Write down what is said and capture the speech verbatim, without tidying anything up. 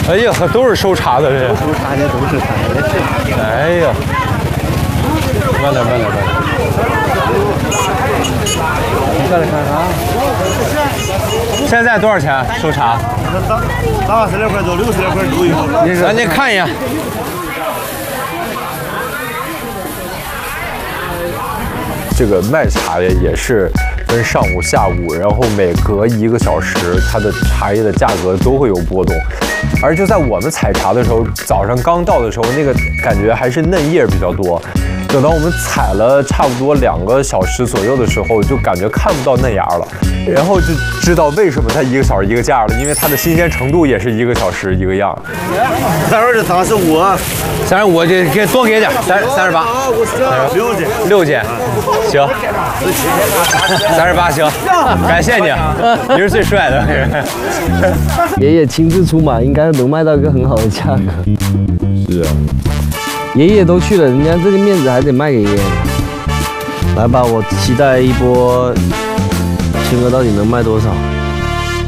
哎呀，都是收茶的这。 收茶的都是茶的。 哎呀，慢点，慢点，慢点。 你过来看看。 现在多少钱收茶？ 八十来块到六十来块都有。 咱你看一眼。这个卖茶的也是分上午、下午，然后每隔一个小时，它的茶叶的价格都会有波动。而就在我们采茶的时候，早上刚到的时候，那个感觉还是嫩叶比较多。等到我们采了差不多两个小时左右的时候，就感觉看不到嫩芽了，然后就知道为什么它一个小时一个价了，因为它的新鲜程度也是一个小时一个样。 三十三十五， 三十五就给多给点，三三十八， 六斤， 六斤，行，三十八行，感谢你，你是最帅的。 爷爷亲自出马，应该能卖到一个很好的价格。 是啊。 爷爷都去了，人家这个面子还得卖给爷爷。来吧，我期待一波，青哥到底能卖多少？